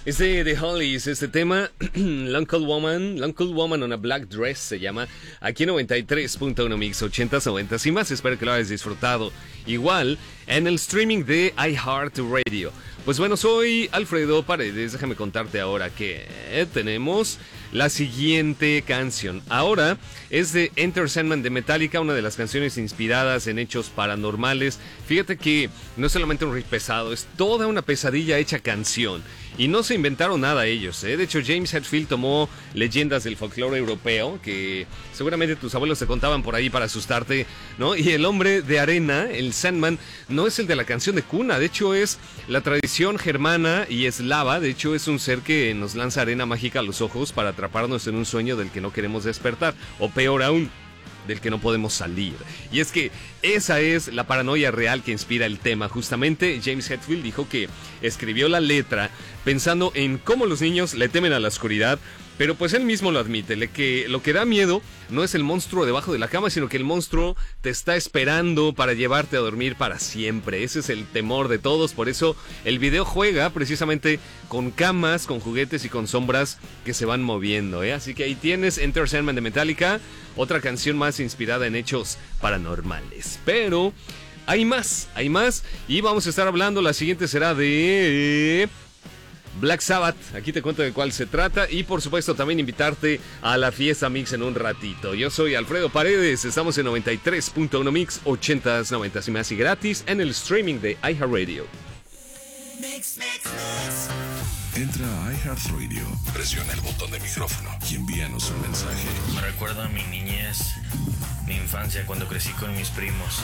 Es de The Hollies, este tema, L'Uncle Woman on a Black Dress se llama, aquí en 93.1 Mix, 80s, 90s y más, espero que lo hayas disfrutado. Igual, en el streaming de iHeartRadio. Pues bueno, soy Alfredo Paredes, déjame contarte ahora que tenemos la siguiente canción. Ahora es de Enter Sandman de Metallica, una de las canciones inspiradas en hechos paranormales. Fíjate que no es solamente un riff pesado, es toda una pesadilla hecha canción. Y no se inventaron nada ellos, ¿eh? De hecho, James Hetfield tomó leyendas del folclore europeo, que seguramente tus abuelos te contaban por ahí para asustarte, ¿no? Y el hombre de arena, el Sandman, no es el de la canción de cuna. De hecho, es la tradición germana y eslava. De hecho, es un ser que nos lanza arena mágica a los ojos para atraparnos en un sueño del que no queremos despertar. O peor aún, del que no podemos salir. Y es que esa es la paranoia real que inspira el tema. Justamente James Hetfield dijo que escribió la letra pensando en cómo los niños le temen a la oscuridad, pero pues él mismo lo admite, que lo que da miedo no es el monstruo debajo de la cama, sino que el monstruo te está esperando para llevarte a dormir para siempre. Ese es el temor de todos, por eso el video juega precisamente con camas, con juguetes y con sombras que se van moviendo, ¿eh? Así que ahí tienes Enter Sandman de Metallica, otra canción más inspirada en hechos paranormales. Pero hay más, y vamos a estar hablando, la siguiente será de Black Sabbath. Aquí te cuento de cuál se trata y por supuesto también invitarte a la fiesta Mix en un ratito. Yo soy Alfredo Paredes, estamos en 93.1 Mix, 80s, 90s y más y gratis en el streaming de iHeartRadio. Entra a iHeartRadio, presiona el botón de micrófono y envíanos un mensaje. Me recuerda a mi niñez, mi infancia cuando crecí con mis primos.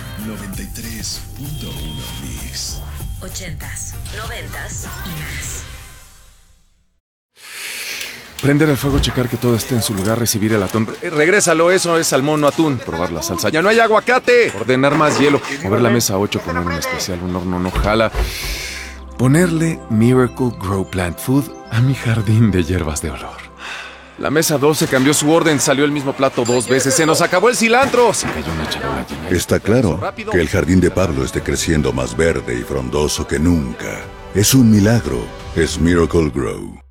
93.1 Mix. 80s, 90s y más. Prender el fuego, checar que todo esté en su lugar, recibir el atún. Regrésalo, eso es salmón, no atún. Probar la salsa. ¡Ya no hay aguacate! Ordenar más hielo. Mover la mesa a 8, poner un especial, un horno no jala. Ponerle Miracle Grow Plant Food a mi jardín de hierbas de olor. La mesa 12 cambió su orden, salió el mismo plato 2 veces. ¡Se nos acabó el cilantro! Se cayó una charola llena. Está claro que el jardín de Pablo esté creciendo más verde y frondoso que nunca. Es un milagro. Es Miracle Grow.